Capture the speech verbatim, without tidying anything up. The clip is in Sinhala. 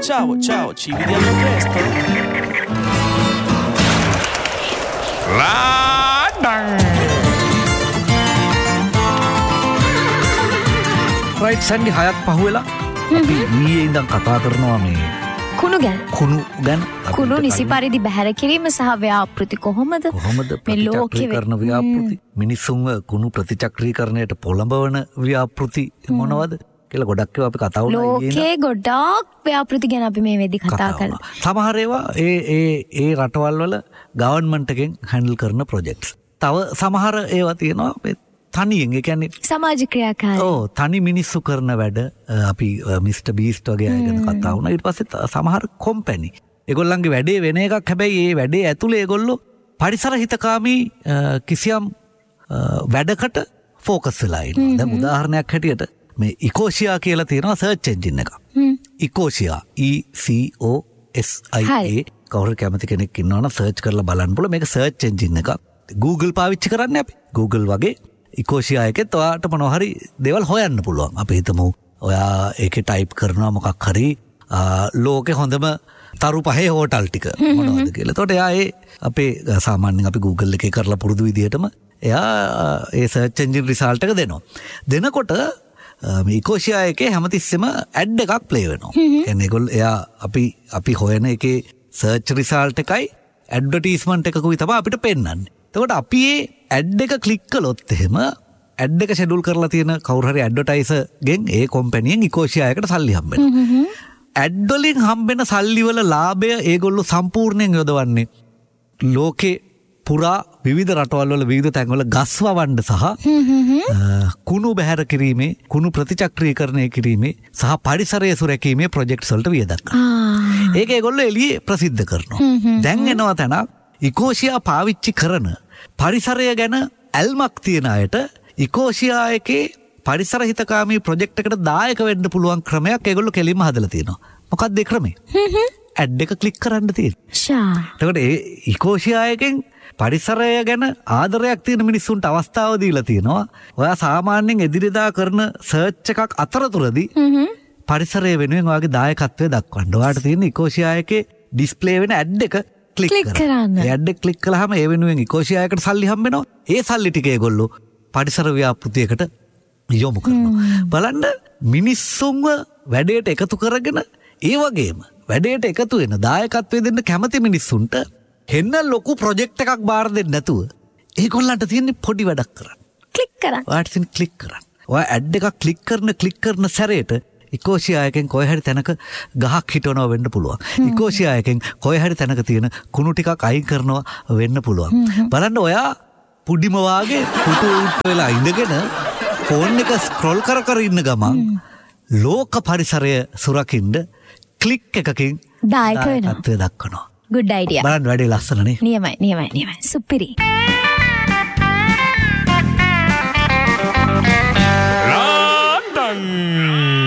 Ciao, ciao, ci vediamo presto. Ladang. Right, Sandy හයක් පහුවෙලා අපි ඊයේ ඉඳන් කතා කරනවා මේ කුණු ගැන. කුණු ගැන. කුණු නිසි පරිදි බැහැර කිරීම සහ ව්‍යාපෘති කොහොමද? කොහොමද ප්‍රතිචක්‍රීකරණ ව්‍යාපෘති? මිනිසුන්ව කුණු ප්‍රතිචක්‍රීකරණයට පොළඹවන ව්‍යාපෘති මොනවද කියලා ගොඩක් ඒවා අපි කතා වුණා ඊයේ. ලෝකේ ගොඩක් ව්‍යාපෘති ගැන අපි මේ වෙද්දි කතා කරලා. සමහර ඒවා ඒ ඒ ඒ රටවල් වල ගවර්න්මන්ට් එකෙන් හැන්ඩල් කරන ප්‍රොජෙක්ට්ස්. තව සමහර ඒවා තියෙනවා මේ තනියෙන් ඒ කියන්නේ සමාජ ක්‍රියාකාරී. ඔව් තනි මිනිස්සු කරන වැඩ අපි මිස්ටර් බීස්ට් වගේ අය ගැන කතා වුණා. ඊට පස්සේ සමහර කම්පැනි ඒගොල්ලන්ගේ වැඩේ වෙන එකක්. හැබැයි ඒ වැඩේ ඇතුලේ ඒගොල්ලෝ පරිසර හිතකාමී කිසියම් වැඩකට ෆෝකස් වෙලා ඉන්නවා. දැන් උදාහරණයක් හැටියට මේ ඉකෝෂියා කියලා තියෙනවා සර්ච් එන්ජින් එකක්. ඉකෝෂියා E C O S I A කවුරු කැමති කෙනෙක් ඉන්නවනම් සර්ච් කරලා බලන්න පුළුවන්. මේක සර්ච් එන්ජින් එකක්. Google පාවිච්චි කරන්නේ අපි. Google වගේ ඉකෝෂියා එකෙත් ඔයාට මොනවා හරි දේවල් හොයන්න පුළුවන්. අපි හිතමු ඔයා ඒකේ ටයිප් කරනවා මොකක් හරි ලෝකේ හොඳම තරු පහේ හෝටල් ටික මොනවද කියලා. එතකොට එයා ඒ අපේ සාමාන්‍යයෙන් අපි Google එකේ කරලා පුරුදු විදිහටම එයා ඒ සර්ච් එන්ජින් රිසල්ට් එක දෙනවා. දෙනකොට මේ ඉකෝෂියා එකේ හැමතිස්සෙම ඇඩ් එකක් ප්ලේ වෙනවා. කියන්නේ ඒගොල්ලෝ එයා අපි අපි හොයන එකේ සර්ච් රිසල්ට් එකයි ඇඩ්වර්ටයිස්මන්ට් එකකුයි තමයි අපිට පෙන්වන්නේ. එතකොට අපි මේ ඇඩ් එක ක්ලික් කළොත් එහෙම ඇඩ් එක ෂෙඩියුල් කරලා තියෙන කවුරු හරි ඇඩ්වර්ටයිසර් ගෙන් ඒ කම්පැනියෙන් ඉකෝෂියා එකට සල්ලි හම්බ වෙනවා. ඇඩ් වලින් හම්බෙන සල්ලි වල ලාභය ඒගොල්ලෝ සම්පූර්ණයෙන් යොදවන්නේ ලෝකේ පුරා විවිධ රටවල් වල විවිධ තැන්වල ගස් වවන්න සහ කුණු බැහැර කිරීමේ කුණු ප්‍රතිචක්‍රීකරණය කිරීමේ සහ පරිසරය සුරැකීමේ ප්‍රොජෙක්ට්ස් වලට වියදම් කරනවා. ඒක ඒගොල්ලෝ එළියේ ප්‍රසිද්ධ කරනවා. දැන් එනවා තැනක් ඉකෝෂියා පාවිච්චි කරන පරිසරය ගැන ඇල්මක් තියෙන අයට ඉකෝෂියා එකේ පරිසර හිතකාමී ප්‍රොජෙක්ට් එකට දායක වෙන්න පුළුවන් ක්‍රමයක් ඒගොල්ලෝ කෙලින්ම හදලා තියෙනවා. මොකක්ද ඒ ක්‍රමය? ඇඩ් එක ක්ලික් කරන්න තියෙනවා. එතකොට ඒ ඉකෝෂියා එකෙන් පරිසරය ගැන ආදරයක් තියෙන මිනිස්සුන්ට අවස්ථාව දීලා තියෙනවා. ඔයා සාමාන්‍යයෙන් එදිනෙදා කරන සර්ච් එකක් අතරතුරදී පරිසරය වෙනුවෙන් ඔයාගේ දායකත්වය දක්වන්න. ඔයාට තියෙන ඉකෝෂියා එකේ ඩිස්ප්ලේ වෙන ඇඩ් එක ක්ලික් කරන්න. ඒ ඇඩ් එක ක්ලික් කළාම ඒ වෙනුවෙන් ඉකෝෂියා එකට සල්ලි හම්බ වෙනවා. ඒ සල්ලි ටික ඒගොල්ලෝ පරිසර ව්‍යාපෘතියකට යොමු කරනවා. බලන්න මිනිස්සුන්ව වැඩේට එකතු කරගෙන ඒ වගේම වැඩේට එකතු වෙන දායකත්වය දෙන්න කැමති මිනිස්සුන්ට හෙන්න ලොකු ප්‍රොජෙක්ට් එකක් බාර දෙන්න නැතුව ඒගොල්ලන්ට තියෙන්නේ පොඩි වැඩක් කරන්න. ක්ලික් කරන්න. ඔයාට තියෙන ක්ලික් කරන්න. ඔයා ඇඩ් එකක් ක්ලික් කරන ක්ලික් කරන සැරේට ඉකෝෂියා එකෙන් කොයි හරි තැනක ගහක් හිටවනවා වෙන්න පුළුවන්. ඉකෝෂියා එකෙන් කොයි හරි තැනක තියෙන කුණු ටිකක් අයින් කරනවා වෙන්න පුළුවන්. බලන්න ඔයා පුඩිම වාගේ පුටු උට්ට වෙලා ඉඳගෙන ෆෝන් එක ස්ක්‍රෝල් කර කර ඉන්න ගමන් ලෝක පරිසරය සුරකින්න ක්ලික් එකකින් දායක වෙනවා. දායකත්වය දක්වනවා. good idea. බලන්න වැඩේ ලස්සනනේ. නියමයි නියමයි නියමයි. සුපිරි. London.